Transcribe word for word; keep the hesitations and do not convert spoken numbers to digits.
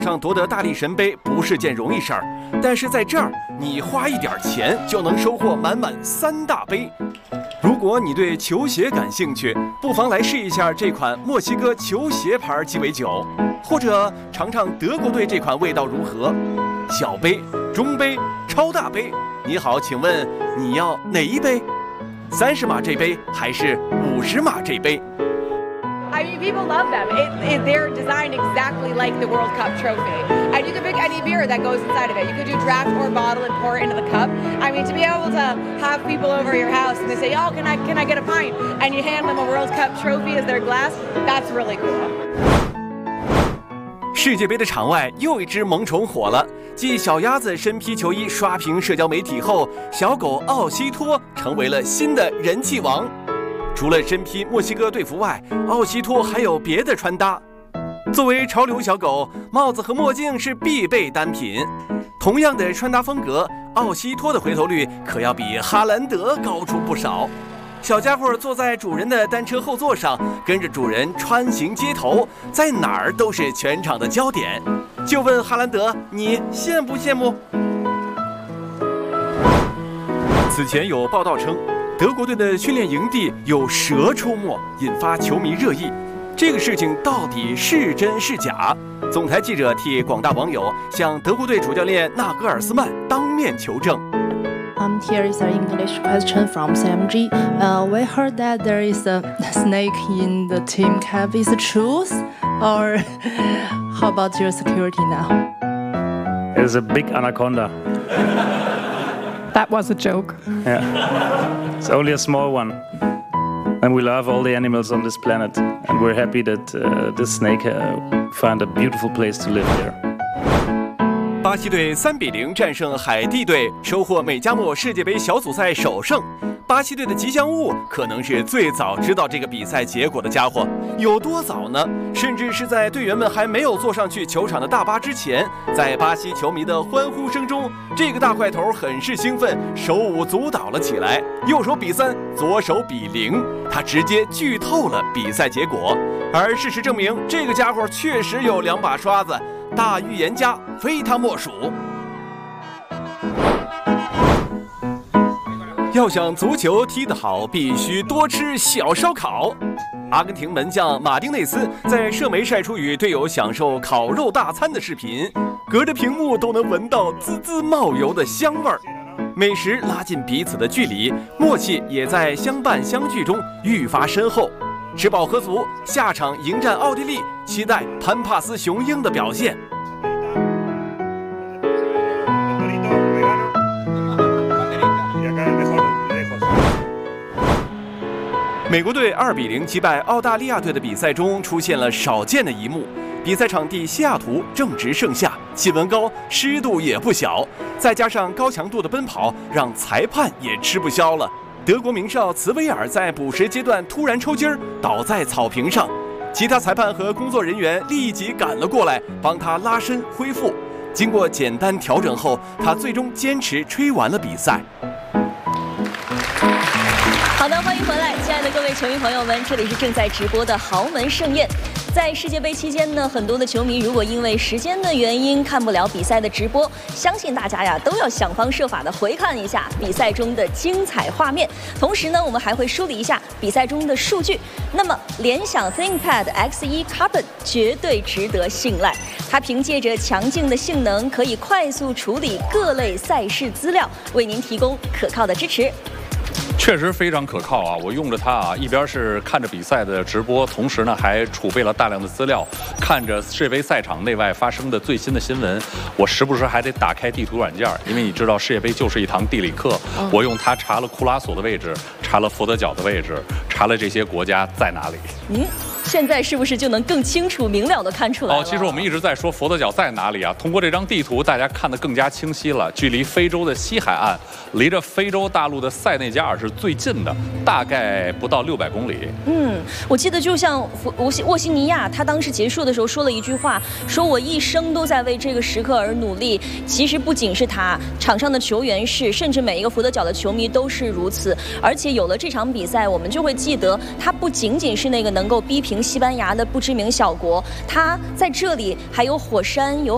上夺得大力神杯不是件容易事儿，但是在这儿，你花一点钱就能收获满满三大杯。如果你对球鞋感兴趣，不妨来试一下这款墨西哥球鞋牌鸡尾酒，或者尝尝德国队这款味道如何。小杯、中杯、超大杯，你好，请问你要哪一杯？三十码这杯还是五十码这杯？ I mean, people love them. It, it, they're designed exactly like the World Cup trophy. And you can pick any beer that goes inside of it. You could do draft or bottle and pour it into the cup. I mean, to be able to have people over your house and they say, oh, can I, can I get a pint? And you hand them a World Cup trophy as their glass, that's really cool. 世界杯的场外又一只萌宠火了。继小鸭子身披球衣刷屏社交媒体后，小狗奥西托成为了新的人气王。除了身披墨西哥队服外，奥西托还有别的穿搭。作为潮流小狗，帽子和墨镜是必备单品。同样的穿搭风格，奥西托的回头率可要比哈兰德高出不少。小家伙坐在主人的单车后座上，跟着主人穿行街头，在哪儿都是全场的焦点。就问哈兰德，你羡不羡慕？此前有报道称，德国队的训练营地有蛇出没，引发球迷热议。这个事情到底是真是假？总台记者替广大网友向德国队主教练纳格尔斯曼当面求证。 Um, here is an English question from C M G. Uh, we heard that there is a snake in the team cap. Is it true? Or how about your security now? It's a big anaconda. That was a joke. Yeah. It's only a small one. And we love all the animals on this planet. And we're happy that uh, this snake uh, found a beautiful place to live here. 巴西队三比零战胜海地队，收获美加墨世界杯小组赛首胜。巴西队的吉祥物可能是最早知道这个比赛结果的家伙，有多早呢？甚至是在队员们还没有坐上去球场的大巴之前，在巴西球迷的欢呼声中，这个大块头很是兴奋，手舞足蹈了起来，右手比三，左手比零，他直接剧透了比赛结果。而事实证明，这个家伙确实有两把刷子。大预言家非他莫属。要想足球踢得好，必须多吃小烧烤。阿根廷门将马丁内斯在社媒晒出与队友享受烤肉大餐的视频，隔着屏幕都能闻到滋滋冒油的香味儿。美食拉近彼此的距离，默契也在相伴相聚中愈发深厚。吃饱喝足，下场迎战奥地利，期待潘帕斯雄鹰的表现。美国队二比零击败澳大利亚队的比赛中出现了少见的一幕，比赛场地西雅图正值盛夏，气温高，湿度也不小，再加上高强度的奔跑，让裁判也吃不消了。德国名哨茨维尔在补时阶段突然抽筋儿，倒在草坪上，其他裁判和工作人员立即赶了过来，帮他拉伸恢复。经过简单调整后，他最终坚持吹完了比赛。 好的，欢迎回来，亲爱的各位球迷朋友们，这里是正在直播的豪门盛宴。在世界杯期间呢，很多的球迷如果因为时间的原因看不了比赛的直播，相信大家呀都要想方设法的回看一下比赛中的精彩画面。同时呢，我们还会梳理一下比赛中的数据。那么，联想 ThinkPad X 一 Carbon 绝对值得信赖，它凭借着强劲的性能，可以快速处理各类赛事资料，为您提供可靠的支持。 确实非常可靠啊！我用着它啊，一边是看着比赛的直播，同时呢还储备了大量的资料，看着世界杯赛场内外发生的最新的新闻。我时不时还得打开地图软件，因为你知道世界杯就是一堂地理课。我用它查了库拉索的位置，查了佛得角的位置，查了这些国家在哪里。 嗯，现在是不是就能更清楚明了的看出来了？ 哦，其实我们一直在说佛得角在哪里啊？通过这张地图，大家看得更加清晰了。距离非洲的西海岸，离着非洲大陆的塞内加尔是最近的，大概不到六百公里。 嗯，我记得就像沃西沃西尼亚，他当时结束的时候说了一句话，说我一生都在为这个时刻而努力。其实不仅是他，场上的球员是，甚至每一个佛得角的球迷都是如此。而且有了这场比赛，我们就会记得，他不仅仅是那个能够逼平西班牙的不知名小国，他在这里还有火山、有